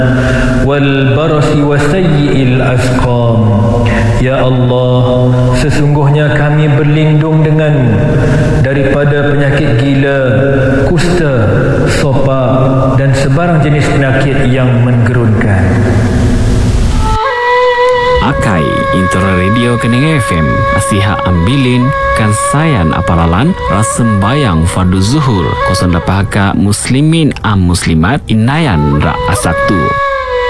والبرص وسيء الأسقام. Ya Allah, sesungguhnya kami berlindung denganmu daripada penyakit gila, kusta, sopak dan sebarang jenis penyakit yang menggerunkan. Akai Intro Radio Kening FM Nasihat Ambilin Kansayan Aparalan Rasembayang Fardu Zuhur 08 Muslimin Muslimat Inayan Ra Asaktu